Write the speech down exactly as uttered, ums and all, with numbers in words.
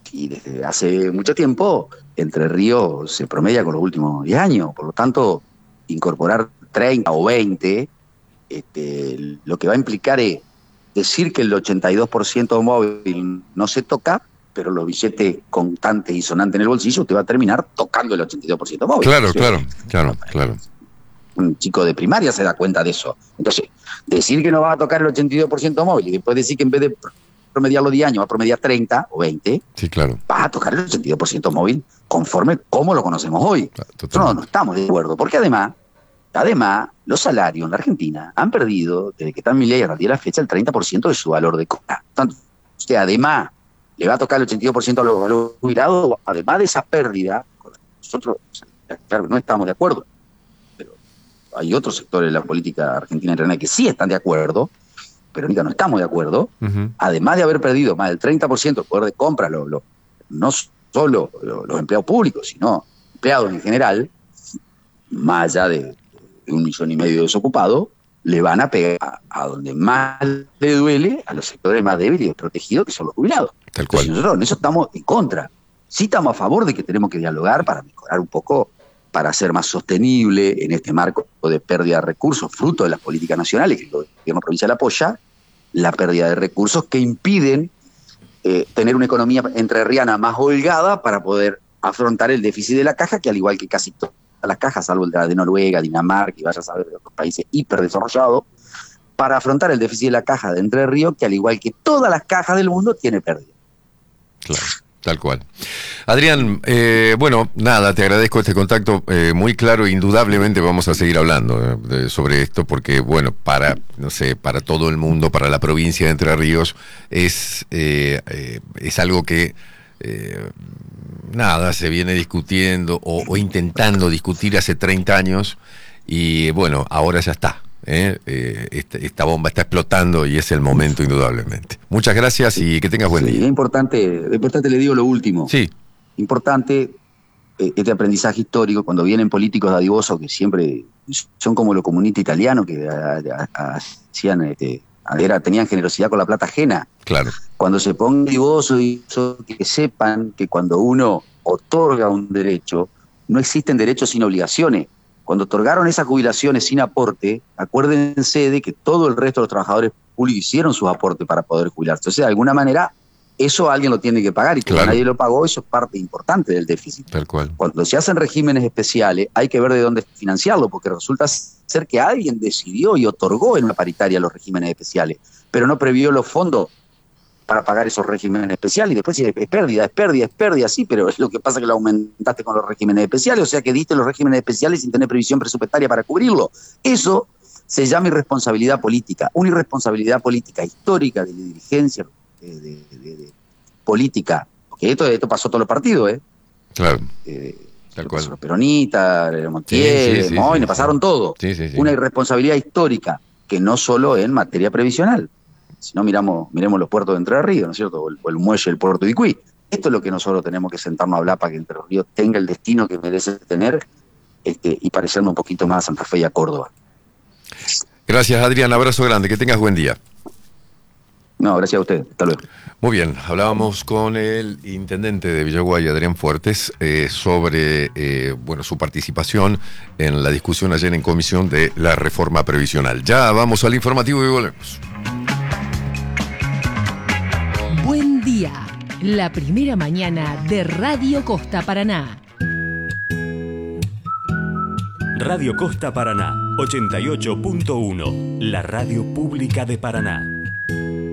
y desde hace mucho tiempo Entre Ríos se promedia con los últimos diez años, por lo tanto, incorporar treinta o veinte, este, lo que va a implicar es decir que el ochenta y dos por ciento móvil no se toca, pero los billetes contantes y sonantes en el bolsillo te va a terminar tocando el ochenta y dos por ciento móvil. Claro, ¿Sí? claro, claro, claro. Un chico de primaria se da cuenta de eso. Entonces, decir que no va a tocar el ochenta y dos por ciento móvil y después decir que en vez de promediar los diez años va a promediar treinta o veinte, sí, claro, va a tocar el ochenta y dos por ciento móvil conforme como lo conocemos hoy. Nosotros no, no estamos de acuerdo, porque además, además, los salarios en la Argentina han perdido, desde que está Milei a la día de la fecha, el treinta por ciento de su valor de compra. Entonces, usted además le va a tocar el ochenta y dos por ciento a los, a los jubilados, además de esa pérdida, nosotros, claro, no estamos de acuerdo. Hay otros sectores de la política argentina en realidad que sí están de acuerdo, pero ahorita no estamos de acuerdo. Uh-huh. Además de haber perdido más del treinta por ciento del poder de compra, lo, lo, no solo lo, los empleados públicos, sino empleados en general, más allá de, de un millón y medio de desocupados, le van a pegar a, a donde más le duele a los sectores más débiles y desprotegidos, que son los jubilados. Tal cual. Entonces, nosotros en eso estamos en contra. Sí estamos a favor de que tenemos que dialogar para mejorar un poco, para ser más sostenible en este marco de pérdida de recursos, fruto de las políticas nacionales que el gobierno provincial apoya, la pérdida de recursos que impiden eh, tener una economía entrerriana más holgada para poder afrontar el déficit de la caja, que al igual que casi todas las cajas, salvo el de, de Noruega, Dinamarca y vaya a saber de otros países hiperdesarrollados, para afrontar el déficit de la caja de Entre Ríos, que al igual que todas las cajas del mundo, tiene pérdida. Claro. Tal cual. Adrián, eh, bueno, nada, te agradezco este contacto eh, muy claro. Indudablemente vamos a seguir hablando eh, de, sobre esto porque, bueno, para, no sé, para todo el mundo, para la provincia de Entre Ríos, es, eh, eh, es algo que, eh, nada, se viene discutiendo o, o intentando discutir hace treinta años y, bueno, ahora ya está. Eh, eh, esta, esta bomba está explotando y es el momento indudablemente. Muchas gracias y que tengas buen sí, día. Es importante, es importante, le digo lo último. Sí. Importante eh, este aprendizaje histórico cuando vienen políticos dadivosos que siempre son como los comunistas italianos que hacían, este, era, tenían generosidad con la plata ajena. Claro. Cuando se pongan dadivosos y que sepan que cuando uno otorga un derecho, no existen derechos sin obligaciones. Cuando otorgaron esas jubilaciones sin aporte, acuérdense de que todo el resto de los trabajadores públicos hicieron sus aportes para poder jubilarse. Entonces, de alguna manera, eso alguien lo tiene que pagar y como claro. nadie lo pagó, eso es parte importante del déficit. Tal cual. Cuando se hacen regímenes especiales, hay que ver de dónde financiarlo, porque resulta ser que alguien decidió y otorgó en una paritaria los regímenes especiales, pero no previó los fondos para pagar esos regímenes especiales, y después si es pérdida, es pérdida, es pérdida, sí, pero es lo que pasa que lo aumentaste con los regímenes especiales, o sea que diste los regímenes especiales sin tener previsión presupuestaria para cubrirlo. Eso se llama irresponsabilidad política, una irresponsabilidad política histórica de la dirigencia de, de, de, de política, porque esto, esto pasó a todos los partidos, ¿eh? Claro. Eh, Tal cual. Los peronistas, Montiel, sí, sí, sí, Moine, sí, pasaron sí. todo. Sí, sí, sí. Una irresponsabilidad histórica, que no solo en materia previsional. Si no, miramos, miremos los puertos de Entre Ríos, ¿no es cierto? O el, o el muelle del puerto de Icuí. Esto es lo que nosotros tenemos que sentarnos a hablar para que Entre Ríos tenga el destino que merece tener este, y parecernos un poquito más a Santa Fe y a Córdoba. Gracias, Adrián. Abrazo grande. Que tengas buen día. No, gracias a usted. Hasta luego. Muy bien. Hablábamos con el intendente de Villaguay, Adrián Fuertes, eh, sobre eh, bueno, su participación en la discusión ayer en comisión de la reforma previsional. Ya vamos al informativo y volvemos. Buen día, la primera mañana de Radio Costa Paraná. Radio Costa Paraná, ochenta y ocho punto uno, la radio pública de Paraná.